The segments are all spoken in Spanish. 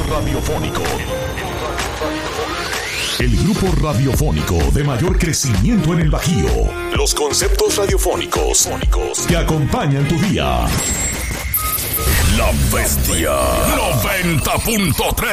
radiofónico. El grupo radiofónico de mayor crecimiento en el Bajío. Los conceptos radiofónicos que acompañan tu día. La Bestia 90.3.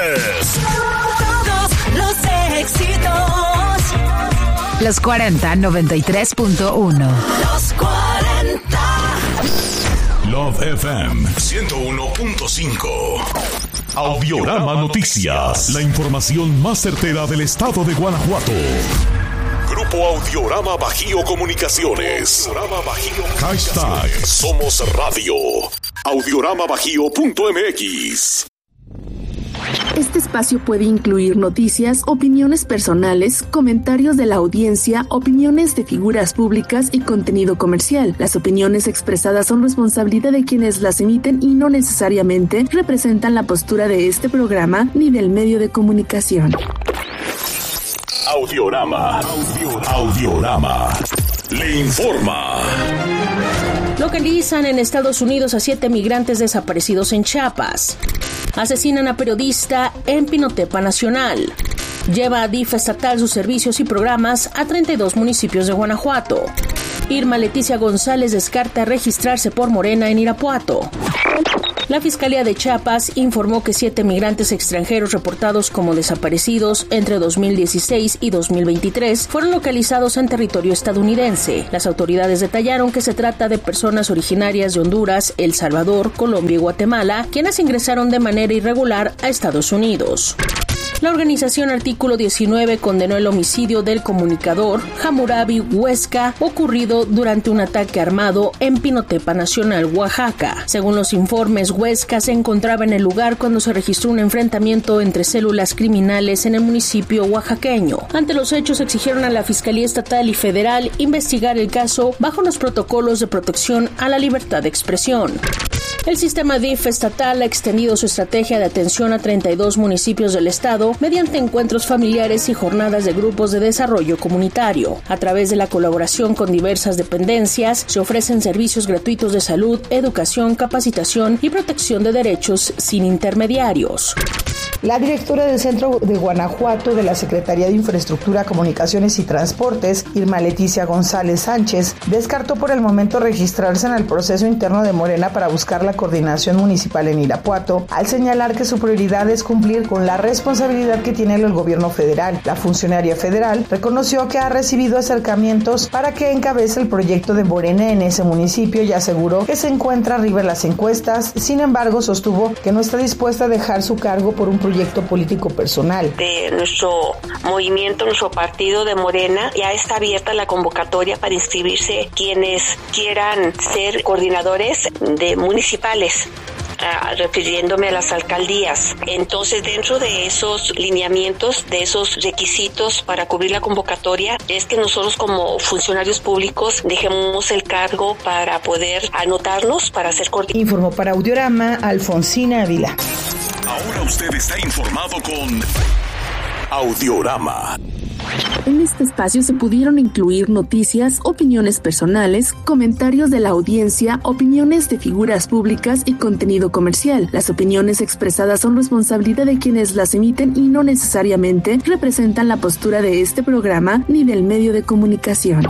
Todos los éxitos. Los 40 93.1. Los 40. Love FM 101.5. Audiorama Noticias. La información más certera del estado de Guanajuato. Grupo Audiorama Bajío Comunicaciones. Hashtag Somos Radio. Audioramabajío.mx. Este espacio puede incluir noticias, opiniones personales, comentarios de la audiencia, opiniones de figuras públicas y contenido comercial. Las opiniones expresadas son responsabilidad de quienes las emiten y no necesariamente representan la postura de este programa ni del medio de comunicación. Audiorama. Le informa. Localizan en Estados Unidos a 7 migrantes desaparecidos en Chiapas. Asesinan a periodista en Pinotepa Nacional. Lleva a DIF estatal sus servicios y programas a 32 municipios de Guanajuato. Irma Leticia González descarta registrarse por Morena en Irapuato. La Fiscalía de Chiapas informó que 7 migrantes extranjeros reportados como desaparecidos entre 2016 y 2023 fueron localizados en territorio estadounidense. Las autoridades detallaron que se trata de personas originarias de Honduras, El Salvador, Colombia y Guatemala, quienes ingresaron de manera irregular a Estados Unidos. La organización Artículo 19 condenó el homicidio del comunicador Hammurabi Huesca ocurrido durante un ataque armado en Pinotepa Nacional, Oaxaca. Según los informes, Huesca se encontraba en el lugar cuando se registró un enfrentamiento entre células criminales en el municipio oaxaqueño. Ante los hechos, exigieron a la Fiscalía Estatal y Federal investigar el caso bajo los protocolos de protección a la libertad de expresión. El sistema DIF estatal ha extendido su estrategia de atención a 32 municipios del estado mediante encuentros familiares y jornadas de grupos de desarrollo comunitario. A través de la colaboración con diversas dependencias, se ofrecen servicios gratuitos de salud, educación, capacitación y protección de derechos sin intermediarios. La directora del Centro de Guanajuato de la Secretaría de Infraestructura, Comunicaciones y Transportes, Irma Leticia González Sánchez, descartó por el momento registrarse en el proceso interno de Morena para buscar la coordinación municipal en Irapuato, al señalar que su prioridad es cumplir con la responsabilidad que tiene el gobierno federal. La funcionaria federal reconoció que ha recibido acercamientos para que encabece el proyecto de Morena en ese municipio y aseguró que se encuentra arriba en las encuestas. Sin embargo, sostuvo que no está dispuesta a dejar su cargo por un proyecto político personal. De nuestro movimiento, nuestro partido de Morena, ya está abierta la convocatoria para inscribirse quienes quieran ser coordinadores de municipales, refiriéndome a las alcaldías. Entonces, dentro de esos lineamientos, de esos requisitos para cubrir la convocatoria, es que nosotros como funcionarios públicos dejemos el cargo para poder anotarnos para ser coordinadores. Informó para Audiorama Alfonsina Ávila. Ahora usted está informado con Audiorama. En este espacio se pudieron incluir noticias, opiniones personales, comentarios de la audiencia, opiniones de figuras públicas y contenido comercial. Las opiniones expresadas son responsabilidad de quienes las emiten y no necesariamente representan la postura de este programa ni del medio de comunicación.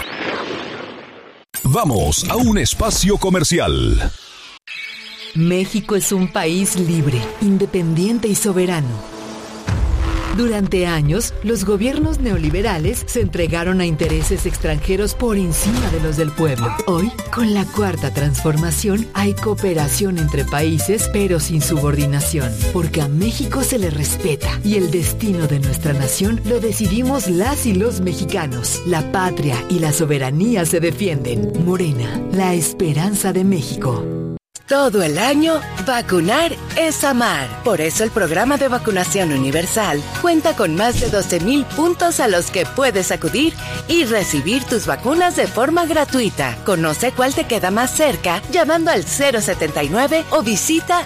Vamos a un espacio comercial. México es un país libre, independiente y soberano. Durante años, los gobiernos neoliberales se entregaron a intereses extranjeros por encima de los del pueblo. Hoy, con la Cuarta Transformación, hay cooperación entre países, pero sin subordinación, porque a México se le respeta y el destino de nuestra nación lo decidimos las y los mexicanos. La patria y la soberanía se defienden. Morena, la esperanza de México. Todo el año, vacunar es amar. Por eso el programa de vacunación universal cuenta con más de 12,000 puntos a los que puedes acudir y recibir tus vacunas de forma gratuita. Conoce cuál te queda más cerca llamando al 079 o visita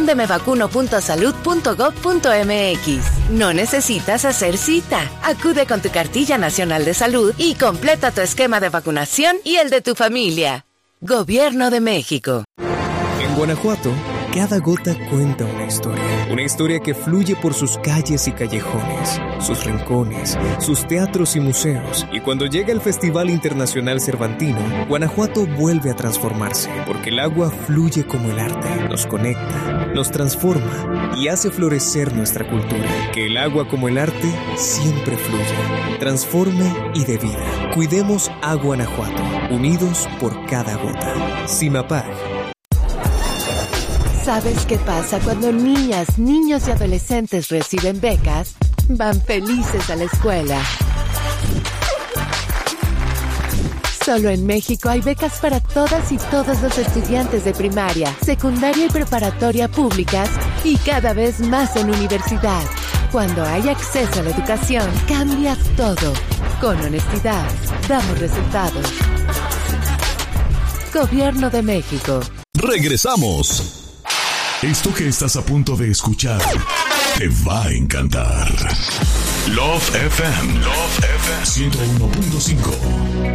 dondemevacuno.salud.gov.mx. No necesitas hacer cita. Acude con tu cartilla nacional de salud y completa tu esquema de vacunación y el de tu familia. Gobierno de México. En Guanajuato Cada gota cuenta una historia que fluye por sus calles y callejones, sus rincones, sus teatros y museos. Y cuando llega el Festival Internacional Cervantino, Guanajuato vuelve a transformarse, porque el agua fluye como el arte, nos conecta, nos transforma y hace florecer nuestra cultura. Que el agua como el arte siempre fluya, transforme y dé vida. Cuidemos a Guanajuato, unidos por cada gota. CIMAPAG. ¿Sabes qué pasa cuando niñas, niños y adolescentes reciben becas? Van felices a la escuela. Solo en México hay becas para todas y todos los estudiantes de primaria, secundaria y preparatoria públicas y cada vez más en universidad. Cuando hay acceso a la educación, cambia todo. Con honestidad, damos resultados. Gobierno de México. Regresamos. Esto que estás a punto de escuchar te va a encantar. Love FM 101.5.